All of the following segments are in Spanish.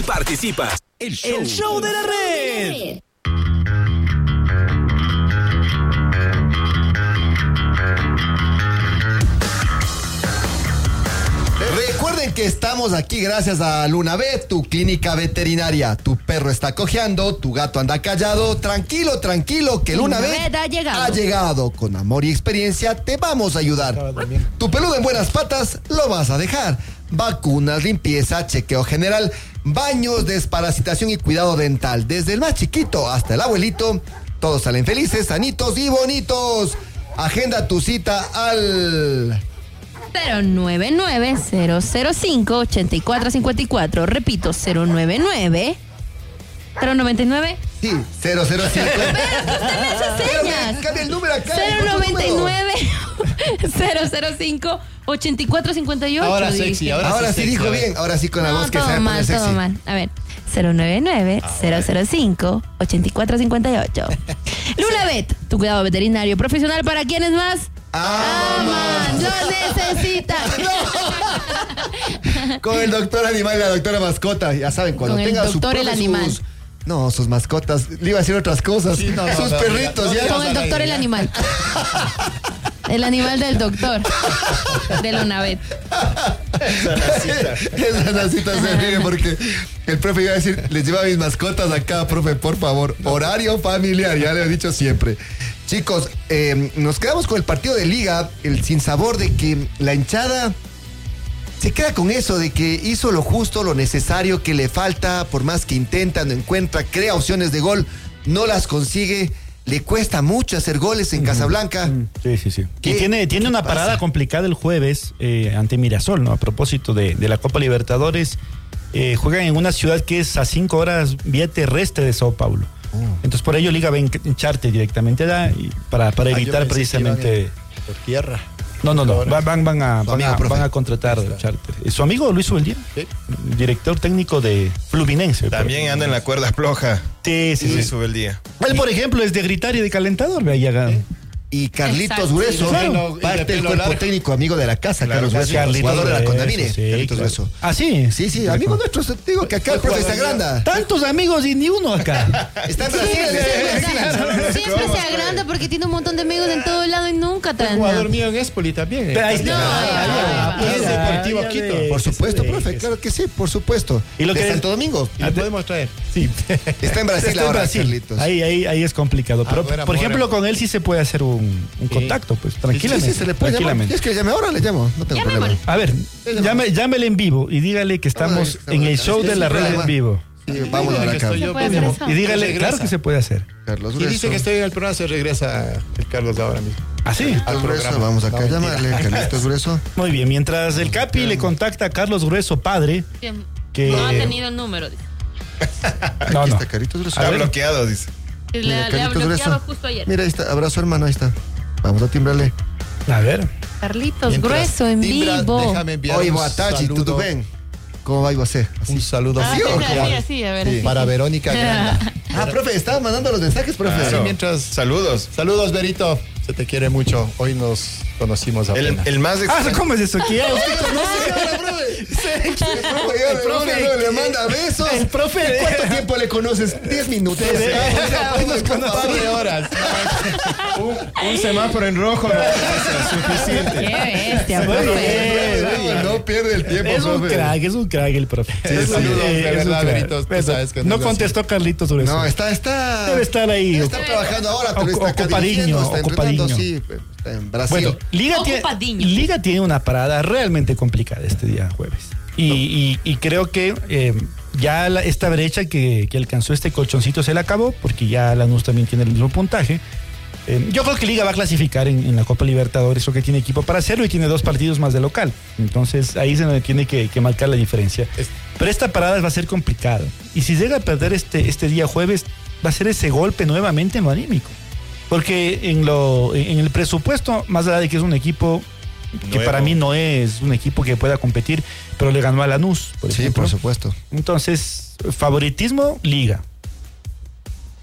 participas. El show de la red. Recuerden que estamos aquí gracias a Lunavet, tu clínica veterinaria. Tu perro está cojeando, tu gato anda callado. Tranquilo, tranquilo, que Lunavet ha llegado. Con amor y experiencia te vamos a ayudar. Tu peludo en buenas patas lo vas a dejar. Vacunas, limpieza, chequeo general, baños, desparasitación y cuidado dental. Desde el más chiquito hasta el abuelito, todos salen felices, sanitos y bonitos. Agenda tu cita al 099-005-8454. Repito, 099. ¿099? Sí, 005. Pero usted me hace señas. Cambia el número acá. 099-005-8458. Ahora sexy, ahora sí dijo bien. Ahora sí con la voz que sabe poner sexy. Todo mal. A ver, 099-005-8458. Lunavet, tu cuidado veterinario profesional para quienes más aman, lo necesitan. Con el doctor animal y la doctora mascota. Ya saben, cuando con tenga el doctor el animal. Sus mascotas. Le iba a decir otras cosas. Sí, sus perritos. Ya. Con el doctor el animal. El animal del doctor. De Lunavet. Esa nacita se ríe porque el profe iba a decir, les lleva mis mascotas acá, profe, por favor. Horario familiar, ya le he dicho siempre. Chicos, nos quedamos con el partido de liga, el sinsabor de que la hinchada se queda con eso, de que hizo lo justo, lo necesario, que le falta, por más que intenta, no encuentra, crea opciones de gol, no las consigue. Le cuesta mucho hacer goles en Casablanca. Sí. Y tiene una parada complicada el jueves ante Mirasol, ¿no? A propósito de la Copa Libertadores. Juegan en una ciudad que es a 5 horas vía terrestre de Sao Paulo. Entonces por ello Liga va en charter directamente allá para evitar precisamente por tierra. No. Van a contratar charter. Su amigo Luis Ubeldía, director técnico de Fluminense. También anda en la cuerda floja. Sí. Luis Ubeldía. Él, por ejemplo, es de gritar y de calentador. Y Carlitos Grueso, parte del cuerpo técnico, amigo de la casa, Carlos Grueso, jugador de la Condamine. Carlitos Grueso. ¿Ah, sí? Sí, amigo nuestro. Digo que acá el profe se agranda. Tantos amigos y ni uno acá. Está en Brasil. Siempre se agranda porque tiene un montón de amigos en todo lado y nunca trae. Jugador mío en Espoli también. Ahí está. Deportivo Quito. Por supuesto, profe, claro que sí, por supuesto. ¿Y lo que de Santo Domingo? Y lo podemos traer. Sí. Está en Brasil ahora, Carlitos. Ahí es complicado. Pero, por ejemplo, con él sí se puede hacer un contacto, pues, tranquilamente. Sí, se le puede tranquilamente. Es que llame ahora, le llamo. No tengo problema. A ver, llámele en vivo y dígale que estamos en el show de la red en vivo. Sí, vamos a acá. Y dígale, claro que se puede hacer. Carlos Grueso. Y dice que estoy en el programa, se regresa el Carlos ahora mismo. ¿Ah, sí? Al Grueso, vamos acá a llamarle, Carlitos Grueso. Muy bien, mientras el Capi le contacta a Carlos Grueso, padre, que no ha tenido el número. No. Está Carlitos Grueso. Está bloqueado, dice. Le ha bloqueado justo ayer. Mira, ahí está, abrazo hermano, ahí está. Vamos a timbrarle. A ver. Carlitos Grueso en vivo. Déjame enviar Oi, boa tarde, ¿todo bien? ¿Cómo va você? Un saludo Sí, a ver. Sí. para Verónica Granda. Profe, estaba mandando los mensajes, profe. Sí, mientras... Saludos, Berito. Se te quiere mucho. Hoy nos conocimos apenas. El más ¿Cómo es eso? ¿Qué? ¿Usted conoce? El profe le manda besos. El profe. ¿Cuánto tiempo le conoces? 10 minutos. Hoy nos conocemos de horas. Un semáforo en rojo no es suficiente. Qué bestia, profe. No pierde el tiempo, Es un crack el profe. Saludos, de verdad, Berito. No contestó Carlitos Grueso. No, está. Debe estar ahí. Está trabajando ahora, pero está acá ocupadiño. Sí, está en Brasil. Bueno, Liga tiene una parada realmente complicada este día jueves. Y creo que ya esta brecha que alcanzó este colchoncito se le acabó, porque ya Lanús también tiene el mismo puntaje. Yo creo que Liga va a clasificar en la Copa Libertadores, o que tiene equipo para hacerlo, y tiene 2 partidos más de local. Entonces ahí se tiene que marcar la diferencia. Pero esta parada va a ser complicada. Y si llega a perder este día jueves, va a ser ese golpe nuevamente en lo anímico. Porque en el presupuesto, más allá de que es un equipo que para mí no es un equipo que pueda competir, pero le ganó a Lanús, por ejemplo. Sí, por supuesto. Entonces, favoritismo, Liga.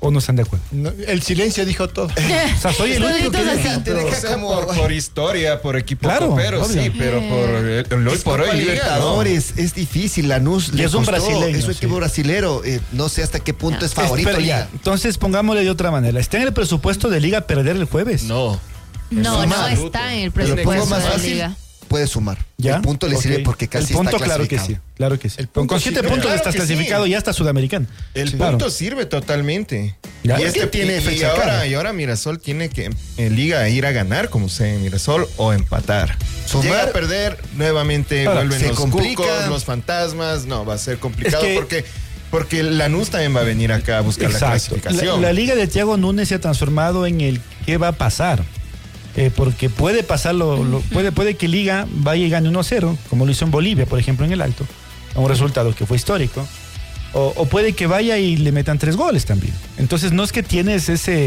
¿O no están de acuerdo? No, el silencio dijo todo. O sea, soy el único que Te deja O sea, como... por historia, por equipo Claro, copero, obvio. sí, pero hoy Es por Copa hoy Liga, Libertadores, es difícil, Lanús Y le es un costó, brasileño, es un equipo sí. brasilero, no sé hasta qué punto es favorito Espera, Liga. ya. Entonces, pongámosle de otra manera. ¿Está en el presupuesto de Liga perder el jueves? No. No, no absoluto. está en el Pero el presupuesto juego más de la fácil liga. puede sumar. ¿Ya? El punto le sirve Ok. porque casi el punto, está claro que clasificado. sí, claro que sí. El punto Con 7 sí, puntos claro estás que clasificado, sí. ya está Sudamericano. El Claro. punto sirve totalmente. Ya. Y, ¿Qué tiene y fecha ahora, cara? y ahora Mirasol tiene que en Liga ir a ganar como sea en Mirasol o empatar. Sumar. Llega a perder, nuevamente Ahora, vuelven se los complica. cucos, los fantasmas. No, va a ser complicado Es que- porque Lanús también va a venir acá a buscar la clasificación. La liga de Thiago Núñez se ha transformado en el qué va a pasar. Porque puede pasar puede que Liga vaya y gane 1-0, como lo hizo en Bolivia, por ejemplo, en el Alto, un resultado que fue histórico. O puede que vaya y le metan 3 goles también. Entonces no es que tienes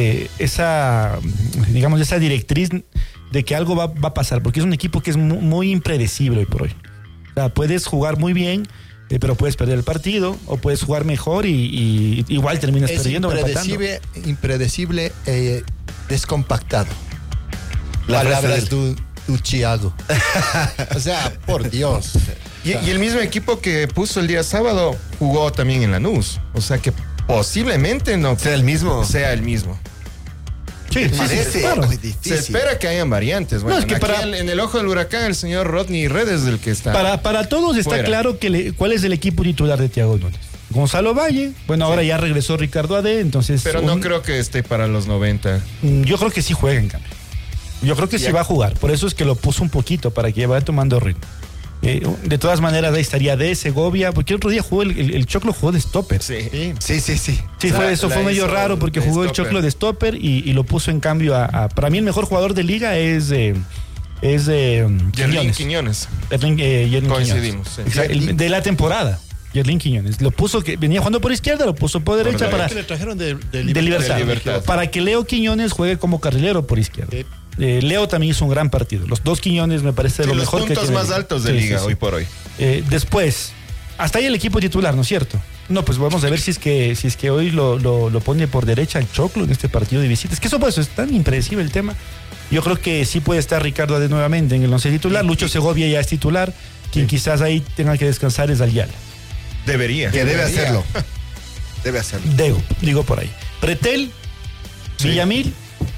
esa directriz de que algo va a pasar, porque es un equipo que es muy impredecible hoy por hoy. O sea, puedes jugar muy bien, pero puedes perder el partido, o puedes jugar mejor y igual terminas Es perdiendo o empatando. impredecible, descompactado. La frase Palabras del- tu Thiago. O sea, por Dios. Y el mismo equipo que puso el día sábado jugó también en Lanús. O sea que posiblemente no ¿Sea el mismo? sea el mismo. Sí, sí, Parece claro. muy Se difícil. espera que hayan variantes. Bueno, es que aquí para- en el ojo del huracán el señor Rodney Redes es el que está. Para todos está Fuera. claro cuál es el equipo titular de Thiago Núñez. Gonzalo Valle, bueno, ahora ya regresó Ricardo Ade, entonces... Pero no creo que esté para los 90. Yo creo que sí juega, en cambio. Yo creo que sí Ya. va a jugar, por eso es que lo puso un poquito, para que vaya tomando ritmo. De todas maneras, ahí estaría de Segovia, porque el otro día jugó el Choclo jugó de stopper. Sí. Sí. Sí, La- eso la fue medio hizo raro porque de jugó el stopper. Choclo de stopper y lo puso en cambio para mí el mejor jugador de liga es Yerlin Quiñones. Quiñones. Yerlin Coincidimos, Quiñones. sí. Exacto, de la temporada. Yerlin Quiñones. Lo puso que venía jugando por izquierda, lo puso por derecha derecha. para Que le trajeron de de Libertad. De Libertad. Para que Leo Quiñones juegue como carrilero por izquierda. Sí. Leo también hizo un gran partido. Los 2 Quiñones me parece Sí, lo los mejor que puntos tiene más Liga. altos de Sí, Liga sí, sí. hoy por hoy. Después, hasta ahí el equipo titular, ¿no es cierto? No, pues vamos a ver si es que hoy lo pone por derecha el Choclo en este partido de visita. Es que eso pues es tan impredecible el tema. Yo creo que sí puede estar Ricardo Ade nuevamente en el 11 titular. Lucho Segovia ya es titular. Quien quizás ahí tenga que descansar es Ayala. Debería. Que debe hacerlo. Debe hacerlo. Digo por ahí. Pretel, Sí. Villamil,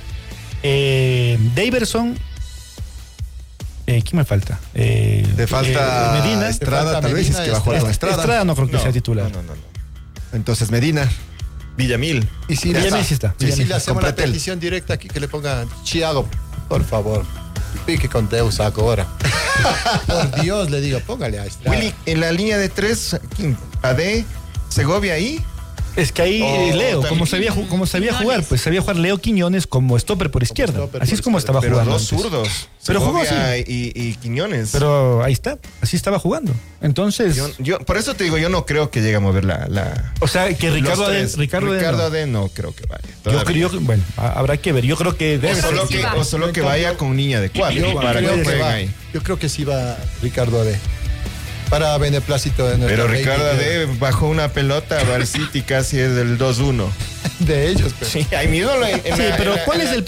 Daverson. ¿Quién me falta? Le falta Medina. Estrada, falta tal vez, Medina, es que va a jugar con Estrada. Estrada no creo que sea titular. No. Entonces Medina. Villamil. Y si, Villamil sí está. y si Villamil le está. hacemos la Pretel. petición directa aquí que le pongan Thiago, por favor. Pique con Deus ahora. Por Dios, le digo, póngale a Estrada. Willy, en la línea de 3, AD, Segovia ahí. Es que ahí Leo, también. como sabía jugar, pues sabía jugar Leo Quiñones como stopper por izquierda. stopper Así por es como izquierda. estaba Pero jugando. dos antes. zurdos. Pero jugó Segovia así. y Quiñones. Pero ahí está, así estaba jugando. Entonces, Yo, por eso te digo, yo no creo que llegue a mover la o sea, que Ricardo los Ade, tres. Ricardo Ade no. Ade no creo que vaya. Yo todavía. creo, bueno, habrá que ver. Yo creo que debe ser. O solo que vaya con niña de 4 para que Creo que jueguen va. ahí. Yo creo que sí va Ricardo Ade. Para beneplácito de nuestro Pero rey, Ricardo que- Ade bajó una pelota a Bar City casi es del 2-1. de ellos. Pero. Sí, ahí mismo en Sí, pero ¿cuál es el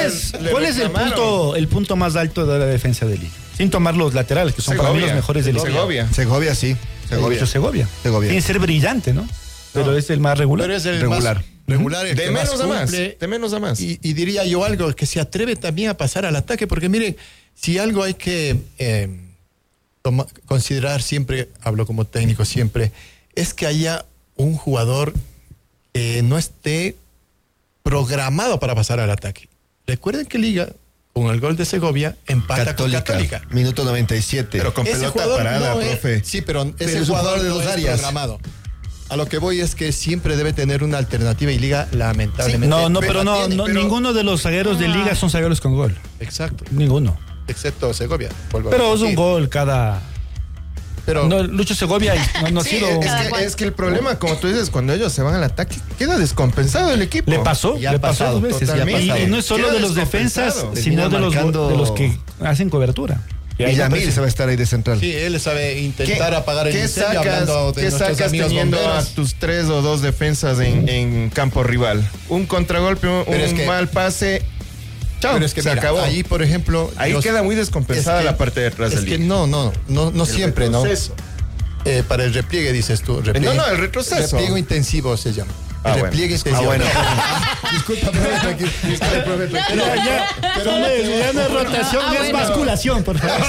punto más alto de la defensa de Liga? Sin tomar los laterales, que son para mí los mejores de Liga. Segovia. Segovia, sí. Segovia. Segovia. Segovia. Tiene que ser brillante, ¿no? Pero es el más regular. Pero es el Regular. más regular, el De que más menos a más. cumple. De menos a más. Y diría yo algo, que se atreve también a pasar al ataque, porque miren, si algo hay que considerar siempre, hablo como técnico siempre, es que haya un jugador que no esté programado para pasar al ataque. Recuerden que Liga, con el gol de Segovia, empata con Católica. Minuto 97. Pero con Ese pelota jugador parada, no es- profe. sí, pero ese es un jugador jugador de no dos es áreas. programado. A lo que voy es que siempre debe tener una alternativa y Liga, lamentablemente. Pero ninguno de los zagueros de Liga son zagueros con gol. Exacto, Ninguno. excepto Segovia. vuelvo a Pero es un repetir. gol cada. Pero No, Lucho Segovia no ha Sí, sido. es que el problema, como tú dices, cuando ellos se van al ataque, queda descompensado el equipo. Le pasó, Ya ha le pasó pasado, 2 veces. totalmente. Y no es solo Queda de los defensas, descompensado. sino Termina de los marcando- que hacen cobertura. Villamil se va a estar ahí de central. Sí, él sabe intentar apagar el ¿Qué incendio sacas, hablando de ¿qué nuestros sacas amigos teniendo a bomberos? tus 3 o 2 defensas en campo rival? Un contragolpe, un mal pase. Chao, Pero es que se mira, acabó. ahí, por ejemplo... Ahí queda muy descompensada la parte de atrás del Es que línea. no siempre, ¿no? Para el repliegue, dices tú. Repliegue, No, el retroceso. Repliegue intensivo se llama. Ah, el bueno. repliegue intensivo. bueno. Disculpa, profe. Disculpa, profe. Pero ya no es rotación, es bueno. basculación, por favor.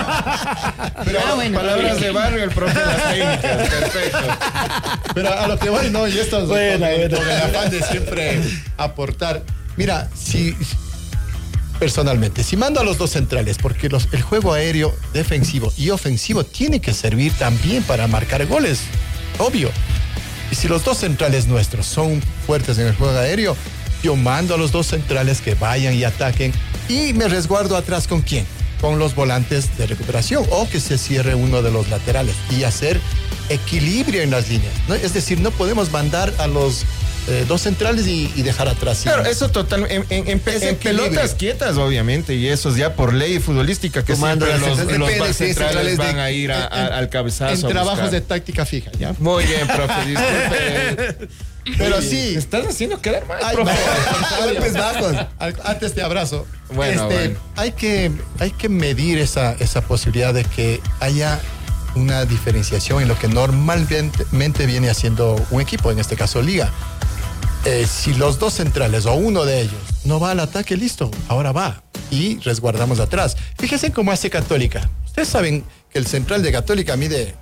Pero bueno. palabras de barrio, el profe de las técnicas. Perfecto. Pero a lo que voy, no, y esto es Bueno. con el afán de siempre aportar. Mira, personalmente, si mando a los dos centrales, porque el juego aéreo defensivo y ofensivo tiene que servir también para marcar goles, obvio. Y si los dos centrales nuestros son fuertes en el juego aéreo, yo mando a los dos centrales que vayan y ataquen y me resguardo atrás ¿con quién? Con los volantes de recuperación o que se cierre uno de los laterales y hacer equilibrio en las líneas, ¿no? Es decir, no podemos mandar a los dos centrales y dejar atrás. Claro, eso total, en pelotas quietas, obviamente, y eso es ya por ley futbolística, que Comando siempre de los centrales, backs sí, centrales centrales van de- a ir al cabezazo. En a trabajos buscar. de táctica fija, ¿ya? Muy bien, profe, disculpe. Pero sí. Me estás haciendo quedar mal, Ay, profe. Golpes bajos. Antes te abrazo. Bueno. Hay que medir esa posibilidad de que haya una diferenciación en lo que normalmente viene haciendo un equipo, en este caso Liga. Si los dos centrales o uno de ellos no va al ataque, listo, ahora va y resguardamos atrás. Fíjense cómo hace Católica. Ustedes saben que el central de Católica mide...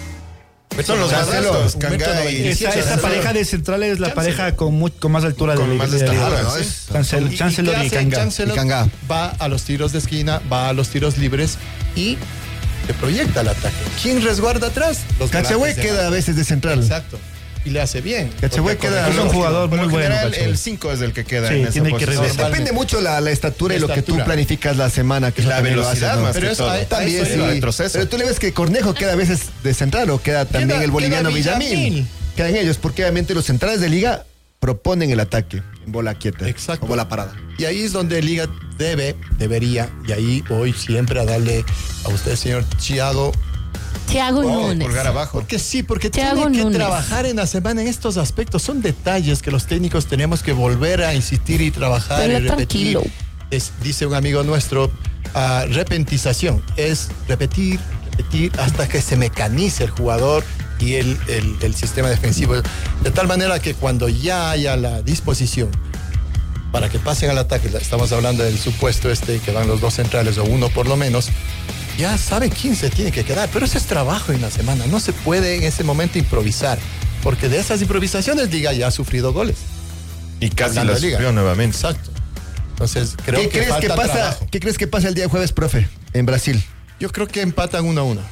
Son los Cancelo, gacelos, 1,97 Cangá y- Esa pareja de centrales es la pareja con más altura Con de más la estatura, liga. ¿no? Es- Chancellor ¿qué y hace Kanga. Chancellor? Y Kanga. Va a los tiros de esquina, va a los tiros libres y se proyecta el ataque. ¿Quién resguarda atrás? Los Cachehue volantes de queda a marca. veces de central. Exacto. Y le hace bien. Cachehue Porque queda- con- Es un jugador Por muy lo bueno. general, Cachehue. el 5 es el que queda Sí, en esa tiene que posición. regresar. Depende mucho la estatura y La lo que tú estatura. planificas la semana. Que Y eso la también lo velocidad haces, ¿no? más Pero que eso todo. hay- También Eso sí. es el retroceso. Pero tú le ves que Cornejo queda a veces de central o queda también Queda- el boliviano queda Villamil. Villamil. Quedan ellos, porque obviamente los centrales de liga proponen el ataque en bola quieta. Exacto. O bola parada. Y ahí es donde Liga debería, y ahí voy siempre a darle a usted, señor Thiago, Thiago Núñez. Pulgar abajo. porque Thiago tiene que Núñez. trabajar en la semana en estos aspectos. Son detalles que los técnicos tenemos que volver a insistir y trabajar Pero y repetir. tranquilo. Dice un amigo nuestro, repentización. Es repetir hasta que se mecanice el jugador y el sistema defensivo. De tal manera que cuando ya haya la disposición para que pasen al ataque, estamos hablando del supuesto que van los dos centrales o uno por lo menos, ya sabe quién se tiene que quedar. Pero ese es trabajo en la semana. No se puede en ese momento improvisar, porque de esas improvisaciones Liga ya ha sufrido goles. Y casi Hablando la de Liga. sufrió nuevamente. Exacto. Entonces creo ¿Qué que crees que falta pasa? trabajo. ¿Qué crees que pasa el día jueves, profe, en Brasil? Yo creo que empatan 1-1.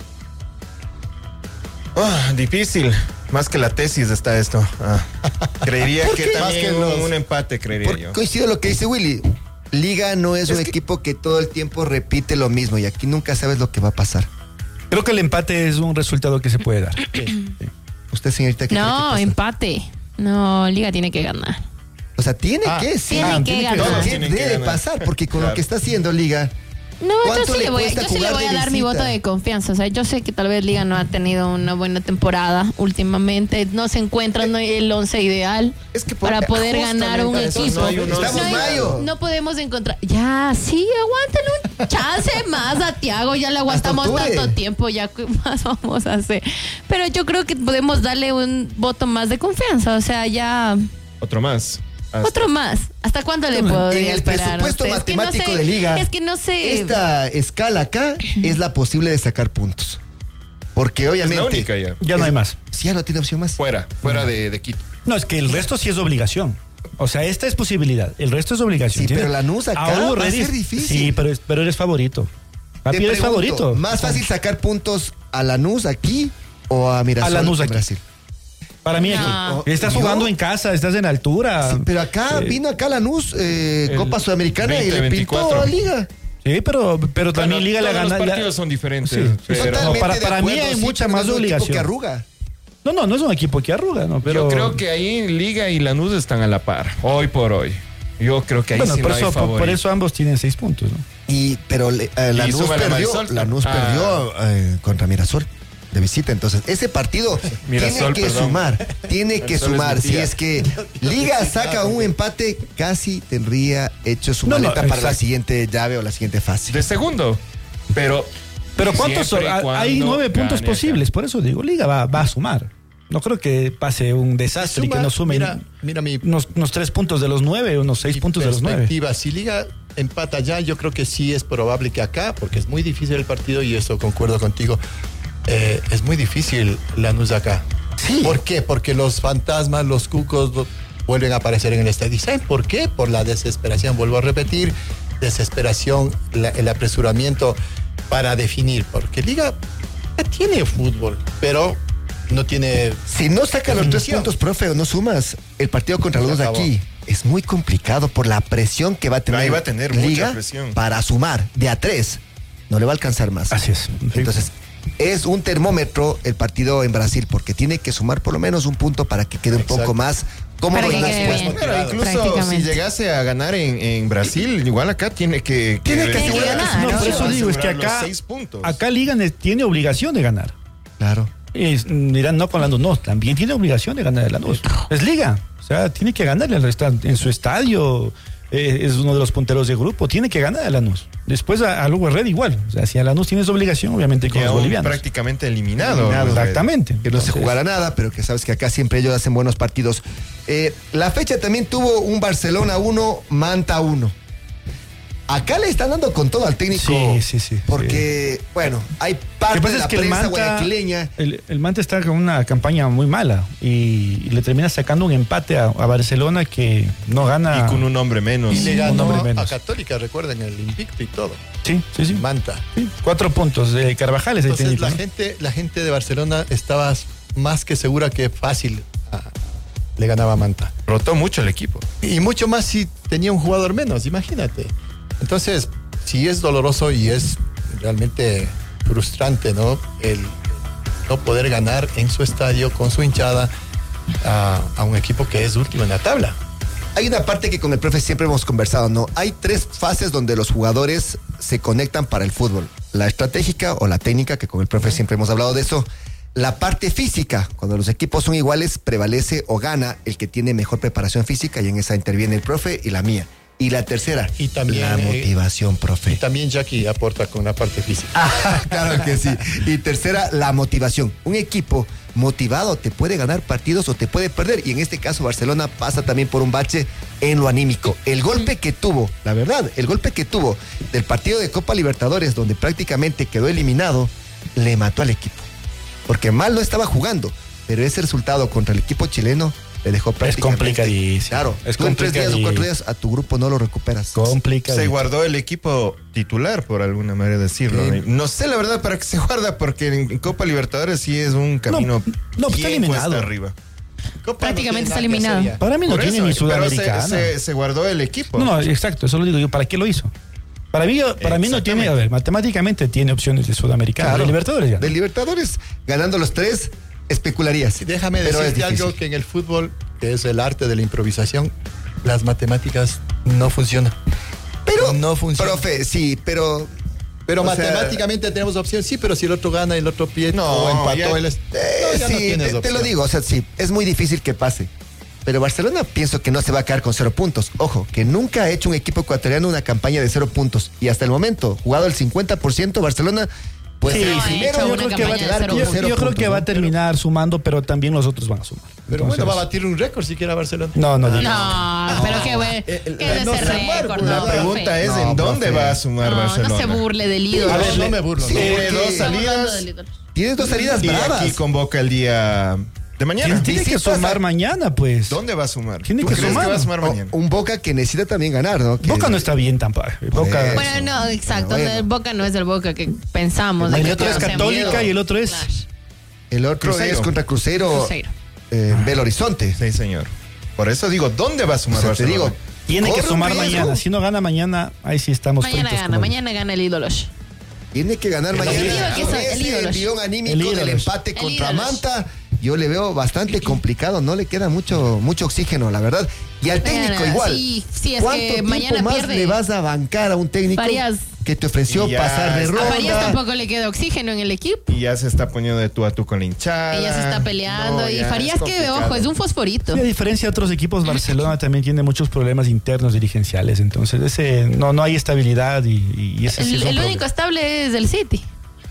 Difícil. Más que la tesis está esto. Creería ¿Por que qué? también Más que los- un empate, creería yo. Coincido lo que dice Willy. Liga no es un equipo que todo el tiempo repite lo mismo y aquí nunca sabes lo que va a pasar. Creo que el empate es un resultado que se puede dar. Usted, señorita, ¿qué cree que No, pasa? empate. No, Liga tiene que ganar. O sea, tiene que, sí. Tiene que Tiene ganar. Pero ¿qué Tienen que debe ganar. pasar? Porque con lo Claro. que está haciendo Liga, No, yo ¿Cuánto sí le le voy, cuesta yo sí le jugar voy de a dar mi visita? voto de confianza. O sea, yo sé que tal vez Liga no ha tenido una buena temporada últimamente. No se encuentra el 11 ideal Es que para poder ganar un eso, equipo. no hay un Estamos once. en mayo. No podemos encontrar. Ya, sí, aguántenle un chance más a Thiago. Ya le aguantamos octubre. tanto tiempo. Ya, ¿qué más vamos a hacer? Pero yo creo que podemos darle un voto más de confianza. O sea, ya. Otro más. Otro más. ¿Hasta cuándo le podría En el esperar? presupuesto Es que no matemático sé, de Liga, Es que no sé. esta escala acá es la posible de sacar puntos. Porque Es obviamente... la única ya. Ya no hay más. Sí, ya no tiene opción más. Fuera de Quito. No, es que el resto sí es obligación. O sea, esta es posibilidad. El resto es obligación. Sí, ¿Tiene? pero Lanús acá Aún va a Redis- ser difícil. Sí, pero eres favorito. Te Papi, eres pregunto, favorito. ¿Más fácil sacar puntos a Lanús aquí o a Mirasol A Lanús en aquí. Brasil? Para mí No. aquí. Estás ¿Yo? jugando en casa, estás en altura. Sí, pero acá vino acá Lanús, Copa Sudamericana y le pintó 2024. a Liga. Sí, pero también Liga la Todos gana. los partidos son diferentes. Sí, pero Totalmente. para de mí acuerdo, hay sí, mucha pero más no es un equipo obligación. que arruga. No es un equipo que arruga, ¿no? Pero yo creo que ahí Liga y Lanús están a la par. Hoy por hoy. Yo creo que ahí bueno, sí por, no hay eso, por favorito. eso ambos tienen 6 puntos, ¿no? Pero Lanús súmale a perdió, Marisol. Lanús perdió contra Mirasol de visita. Entonces, ese partido Mirasol, tiene que perdón. sumar. Tiene que Mirasol es sumar. mi Si tía. es que Liga saca un empate, casi tendría hecho su maleta para la exacto. siguiente llave o la siguiente fase. De segundo. Pero ¿cuántos son? siempre y cuando Hay 9 puntos gane posibles, por eso digo, Liga va a sumar. No creo que pase un desastre y que no sume Mira mi unos 3 puntos de los 9, unos 6 puntos de los 9. perspectiva. Si Liga empata ya, yo creo que sí es probable que acá, porque es muy difícil el partido y eso concuerdo contigo, es muy difícil Lanús acá. Sí. ¿Por qué? Porque los fantasmas, los cucos vuelven a aparecer en el estadio. ¿Y saben por qué? Por la desesperación, vuelvo a repetir, desesperación, el apresuramiento para definir, porque Liga ya tiene fútbol, pero no tiene... Si no sacas los 3 definición. puntos, profe, o no sumas el partido contra los Se de acabó. aquí, es muy complicado por la presión que va a tener, Ahí va a tener mucha Liga presión. para sumar de a 3. No le va a alcanzar más. Así es. Entonces, es un termómetro el partido en Brasil, porque tiene que sumar por lo menos un punto para que quede un Exacto. poco más cómodo Para que en la quede respuesta. bien. Pero incluso si Prácticamente. llegase a ganar en Brasil, igual acá tiene que asegurar ganar. que No, por eso digo, es que Asegurar los acá, 6 puntos. acá Liga tiene obligación de ganar. Claro. Dirán no con Lanús, no, también tiene obligación de ganar el Lanús. Es Liga, o sea, tiene que ganarle en su estadio, es uno de los punteros de grupo, tiene que ganar a Lanús. Después a Lugo Red igual, o sea, si a Lanús tienes obligación, obviamente con Queda los bolivianos. prácticamente eliminado. Exactamente. Que no se jugará nada, pero que sabes que acá siempre ellos hacen buenos partidos. La fecha también tuvo un Barcelona 1, Manta 1. Acá le están dando con todo al técnico. Sí. Porque, bueno, hay Lo que parte pasa de es la que el prensa Manta, guayaquileña. el Manta está con una campaña muy mala y le termina sacando un empate a Barcelona que no gana. Y con un hombre menos. Y le un ganó hombre a menos. Católica, recuerden, el invicto y todo. Sí. Manta. Sí, 4 puntos. Carvajal es el Entonces técnico, ¿no? la gente de Barcelona estaba más que segura que fácil le ganaba a Manta. Rotó mucho el equipo. Y mucho más si tenía un jugador menos, imagínate. Entonces, sí es doloroso y es realmente frustrante, ¿no? El no poder ganar en su estadio con su hinchada a un equipo que es último en la tabla. Hay una parte que con el profe siempre hemos conversado, ¿no? Hay 3 fases donde los jugadores se conectan para el fútbol. La estratégica o la técnica, que con el profe siempre hemos hablado de eso. La parte física, cuando los equipos son iguales, prevalece o gana el que tiene mejor preparación física, y en esa interviene el profe y la mía. Y la tercera, Y también, la motivación, Y profe. también Jackie aporta con la parte física. Claro que sí. Y tercera, la motivación. Un equipo motivado te puede ganar partidos o te puede perder. Y en este caso Barcelona pasa también por un bache en lo anímico. El golpe que tuvo, la verdad, el golpe que tuvo del partido de Copa Libertadores, donde prácticamente quedó eliminado, le mató al equipo. Porque mal no estaba jugando, pero ese resultado contra el equipo chileno le dejó prácticamente... complicadísimo. Claro, Es tú en 3 días o 4 complicadísimo. días a tu grupo no lo recuperas. Complicado. Se guardó el equipo titular, por alguna manera decirlo. Sí. No sé la verdad para qué se guarda, porque en Copa Libertadores sí es un camino no, está bien cuesta eliminado. arriba. Prácticamente está eliminado. Para mí no Por tiene eso, ni pero Sudamericana. se guardó el equipo. No, exacto, eso lo digo yo. ¿Para qué lo hizo? Para mí no tiene, a ver, matemáticamente tiene opciones de Sudamericana. Claro. De Libertadores ya. De Libertadores, ganando los 3, especularías. Y déjame Pero decirte es difícil. algo, que en el fútbol, que es el arte de la improvisación, las matemáticas no funcionan. Pero, no funciona. profe, sí, pero... Pero o sea, matemáticamente tenemos opción, sí, pero si el otro gana y el otro pierde No, o empató, ya- él ya sí, no tienes te lo opción. digo, o sea, sí, es muy difícil que pase. Pero Barcelona pienso que no se va a quedar con 0 puntos. Ojo, que nunca ha hecho un equipo ecuatoriano una campaña de 0 puntos. Y hasta el momento, jugado el 50%, Barcelona, pues Sí, el no, primero hecho yo una creo que va a campaña de quedar cero con puntos. 0 Yo creo puntos, que va a ¿no? terminar sumando, pero también los otros van a sumar. Pero Entonces, bueno, va a batir un récord siquiera Barcelona. No diga. No, pero qué güey. ¿Qué es No, ese récord? la no, pregunta profe? es No, ¿en dónde profe. va a sumar No, Barcelona? no se burle del ídolo. A ver, no me burlo. Sí, no. Tiene porque- 2 salidas Tienes 2 salidas y bravas. aquí convoca el día de mañana. Tiene que Visitas sumar a- mañana, pues. ¿Dónde va a sumar? Tiene ¿Tú que crees sumar. que va a sumar O- mañana? un Boca que necesita también ganar, ¿no? Que- Boca no está bien tampoco. Boca. Eso. Bueno, no, exacto. Bueno. El Boca no es el Boca que pensamos. de El que otro es conocemos. Católica y el otro es. Claro. El otro Cruzeiro. es contra Cruzeiro, Cruzeiro. Belo Horizonte. Sí, señor. Por eso digo, ¿dónde va a O sumar sea, te Barcelona? digo, Tiene que corre un sumar riesgo. mañana. Si no gana mañana, ahí sí estamos Mañana fritos gana, como- mañana gana el ídolo. Tiene que ganar El mañana. ídolo que Con soy, el ese ídolo. envión anímico El del ídolo. empate El contra ídolo. Manta, yo le veo bastante complicado. No le queda mucho oxígeno, la verdad. Y al técnico Mañana, igual. sí, es ¿Cuánto que tiempo mañana más pierde. le vas a bancar a un técnico Varias. que te ofreció Y ya pasar de está. A Farías ronda. tampoco le queda oxígeno en el equipo. Y ya se está poniendo de tú a tú con la hinchada. Ella se está peleando. No, y ya Farías, es que, complicado. ojo, es un fosforito. Sí, a diferencia de otros equipos, Barcelona también tiene muchos problemas internos dirigenciales. Entonces, no hay estabilidad y ese sí es un El único problema. estable es el City.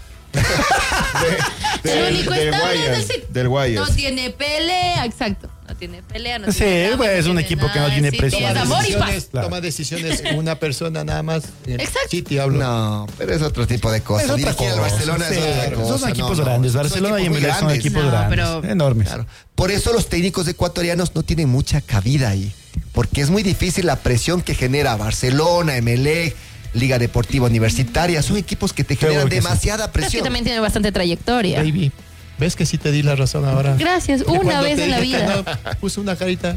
El único estable es el City. Del Guayas. No tiene pelea, exacto. No tiene pelea, no Sí, tiene drama, pues, es no un tiene equipo que no nada. tiene Sí, presión. es amor y paz. Claro. Toma decisiones una persona nada más. Exacto. City hablo. No, pero es otro tipo de cosas. Es otra Dirigir al cosa, Barcelona sí, es otra cosa. son equipos No, grandes. son Barcelona y equipos muy Emelec son grandes. equipos No, grandes, pero- enormes. Claro. Por eso los técnicos ecuatorianos no tienen mucha cabida ahí. Porque es muy difícil la presión que genera Barcelona, Emelec, Liga Deportiva Universitaria. Son equipos que te generan Seguro que sí. demasiada Pero es que presión. también tiene bastante trayectoria. Baby, ¿ves que sí te di la razón ahora? Gracias, Y una cuando vez te en la dije que vida. no, puse una carita.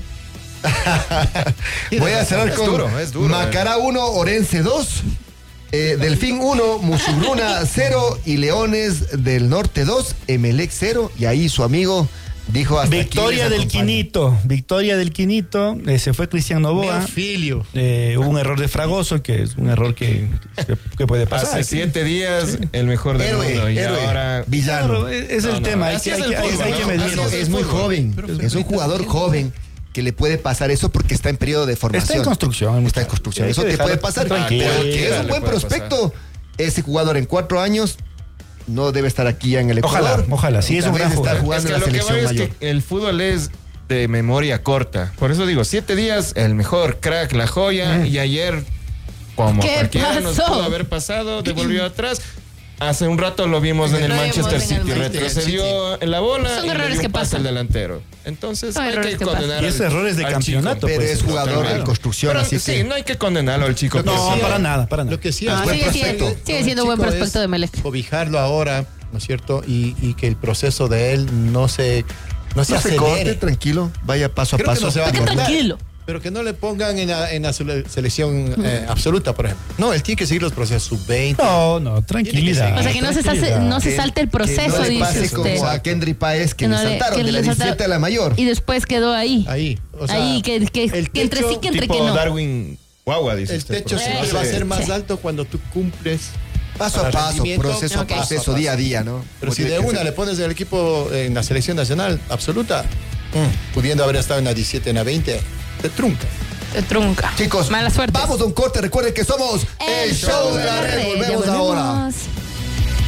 Voy a cerrar Es con duro, es duro, Macará 1, Orense 2, Delfín 1, Musugruna 0 y Leones del Norte 2, Emelec 0. Y ahí su amigo dijo hasta Victoria aquí les del acompaño. Quinito. Victoria del Quinito. Se fue Cristian Novoa. Neofilio. Hubo un error de Fragoso, que es un error que puede pasar. Hace 7 días el mejor del mundo. Y Héroe, ahora. villano. Claro, es el tema. Hay así que, es hay el que- hay fútbol, que ¿no? medirlo. Así Es muy joven, es un jugador joven que le puede pasar eso porque está en periodo de formación. Está en construcción. Está en construcción. Hay Eso que te puede dejarlo pasar. tranquilo. Pero que es un Le buen puede prospecto. Ese jugador en 4 años no debe estar aquí ya en el Ecuador. Ojalá, sí, es un Tal vez gran está jugador. jugando Es que en la lo que selección voy es mayor. que el fútbol es de memoria corta. Por eso digo, 7 días, el mejor crack, la joya. Y ayer, como ¿Qué cualquiera nos pasó? pudo haber pasado, devolvió atrás. Hace un rato lo vimos en el Lo vimos Manchester en el City. Manchester Retrocedió en la bola. Son y le errores dio un que pase pasan. al delantero. Entonces Son hay errores que que condenar. pasan. Y es errores de al campeonato, chico. Pero pues, es jugador Totalmente. en construcción, Pero así sí, que... no hay que condenarlo al chico. No, porque sí. para nada, para nada. Lo que sí No, es buen sigue prospecto. siendo- sigue siendo buen El chico prospecto es de Emelec. Cobijarlo ahora, ¿no es cierto? Y que el proceso de él no se No se acelere. corte, tranquilo, vaya paso a Creo que paso. no se va a Qué cortar, tranquilo. Pero que no le pongan en la selección absoluta, por ejemplo. No, él tiene que seguir los procesos sub-20. No, tranquilidad. O sea, que no se tranquilidad. salte el Que proceso, no le dice pase usted. como a Kendry Páez que Que le no le- saltaron que de la le saltaron. 17 a la mayor. Y después quedó ahí. Ahí. O sea, Ahí, que el entre sí, techo que entre Tipo que no. Darwin Guagua, dice el usted. techo porque siempre va a ser más Sí. alto cuando tú cumples Paso a para paso, rendimiento. proceso Ok. a proceso, día a día, ¿no? Pero Como si tiene de que una ser. le pones en el equipo en la selección nacional absoluta, pudiendo haber estado en la 17, en la 20, te trunca. Te trunca. Chicos, Mala suerte. vamos a un corte. Recuerden que somos el show de la red. Ya Volvemos ahora. volvemos.